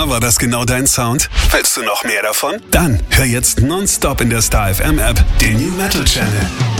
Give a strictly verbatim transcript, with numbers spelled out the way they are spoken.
Oder war das genau dein Sound? Willst du noch mehr davon? Dann hör jetzt nonstop in der Star F M App den New Metal Channel.